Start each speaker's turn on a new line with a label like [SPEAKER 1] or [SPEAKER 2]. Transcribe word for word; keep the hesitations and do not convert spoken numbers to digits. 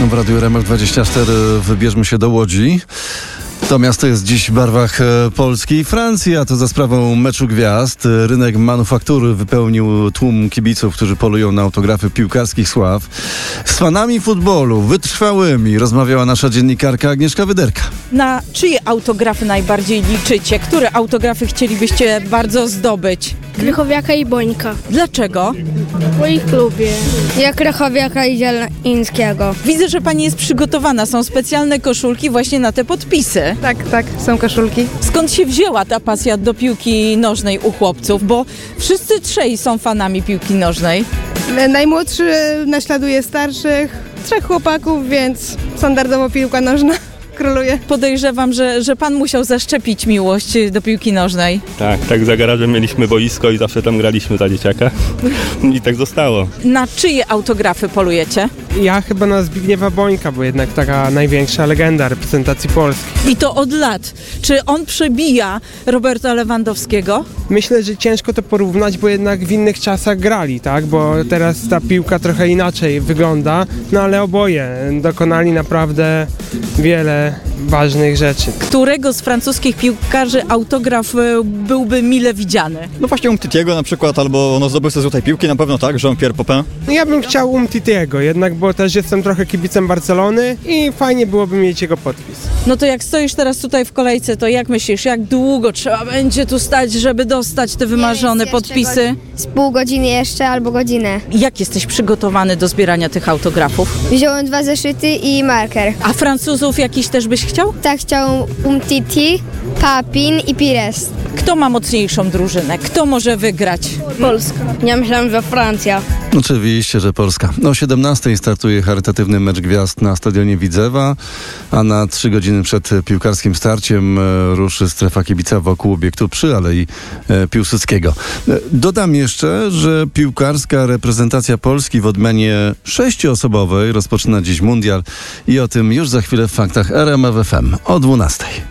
[SPEAKER 1] w Radiu R M F dwadzieścia cztery wybierzmy się do Łodzi. To miasto jest dziś w barwach Polski i Francji, a to za sprawą meczu gwiazd. Rynek manufaktury wypełnił tłum kibiców, którzy polują na autografy piłkarskich sław. Z fanami futbolu wytrwałymi rozmawiała nasza dziennikarka Agnieszka Wyderka.
[SPEAKER 2] Na czyje autografy najbardziej liczycie? Które autografy chcielibyście bardzo zdobyć?
[SPEAKER 3] Krychowiaka i Bońka.
[SPEAKER 2] Dlaczego?
[SPEAKER 3] Bo ich lubię. Ja Krychowiaka i Zielińskiego.
[SPEAKER 2] Widzę, że pani jest przygotowana. Są specjalne koszulki właśnie na te podpisy.
[SPEAKER 4] Tak, tak, są koszulki.
[SPEAKER 2] Skąd się wzięła ta pasja do piłki nożnej u chłopców? Bo wszyscy trzej są fanami piłki nożnej.
[SPEAKER 4] Najmłodszy naśladuje starszych, trzech chłopaków, więc standardowo piłka nożna króluje.
[SPEAKER 2] Podejrzewam, że, że pan musiał zaszczepić miłość do piłki nożnej.
[SPEAKER 5] Tak, tak za garażem mieliśmy boisko i zawsze tam graliśmy za dzieciaka i tak zostało.
[SPEAKER 2] Na czyje autografy polujecie?
[SPEAKER 6] Ja chyba na Zbigniewa Bońka, bo jednak taka największa legenda reprezentacji Polski.
[SPEAKER 2] I to od lat. Czy on przebija Roberta Lewandowskiego?
[SPEAKER 6] Myślę, że ciężko to porównać, bo jednak w innych czasach grali, tak? Bo teraz ta piłka trochę inaczej wygląda, no ale oboje dokonali naprawdę wiele ważnych rzeczy.
[SPEAKER 2] Którego z francuskich piłkarzy autograf byłby mile widziany?
[SPEAKER 7] No właśnie Umtitiego na przykład, albo no zdobywca złotej piłki, na pewno tak, Jean-Pierre Papin.
[SPEAKER 6] No ja bym chciał Umtitiego, jednak bo też jestem trochę kibicem Barcelony i fajnie byłoby mieć jego podpis.
[SPEAKER 2] No to jak stoisz teraz tutaj w kolejce, to jak myślisz, jak długo trzeba będzie tu stać, żeby dostać te wymarzone
[SPEAKER 3] Jest
[SPEAKER 2] podpisy?
[SPEAKER 3] Z pół godziny jeszcze albo godzinę.
[SPEAKER 2] Jak jesteś przygotowany do zbierania tych autografów?
[SPEAKER 3] Wziąłem dwa zeszyty i marker.
[SPEAKER 2] A Francuzów jakiś też byś chciał?
[SPEAKER 3] Tak, chciał Umtiti, Papin i Pires.
[SPEAKER 2] Kto ma mocniejszą drużynę? Kto może wygrać?
[SPEAKER 3] Polska. Ja myślałem, że Francja.
[SPEAKER 1] Oczywiście, że Polska. O siedemnastej startuje charytatywny mecz gwiazd na stadionie Widzewa, a na trzy godziny przed piłkarskim starciem e, ruszy strefa kibica wokół obiektu przy Alei e, Piłsudskiego. E, dodam jeszcze, że piłkarska reprezentacja Polski w odmianie sześcioosobowej rozpoczyna dziś mundial i o tym już za chwilę w faktach R M F F M o dwunastej.